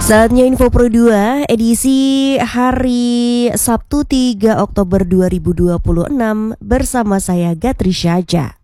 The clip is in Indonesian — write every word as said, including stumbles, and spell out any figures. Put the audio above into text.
Saatnya Info Pro dua edisi hari Sabtu tiga Oktober dua ribu dua puluh enam bersama saya Gatri Syaja.